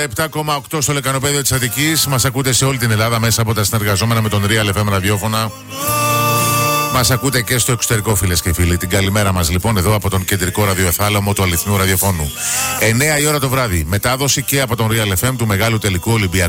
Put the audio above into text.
7,8 στο λεκανοπέδιο της Αττικής. Μας ακούτε σε όλη την Ελλάδα μέσα από τα συνεργαζόμενα με τον Real FM ραδιόφωνα. Μας ακούτε και στο εξωτερικό, φίλες και φίλοι. Την καλημέρα μας λοιπόν εδώ από τον κεντρικό ραδιοθάλαμο του αληθινού ραδιοφώνου. 9 η ώρα το βράδυ. Μετάδοση και από τον Real FM του μεγάλου τελικού Ολυμπιακού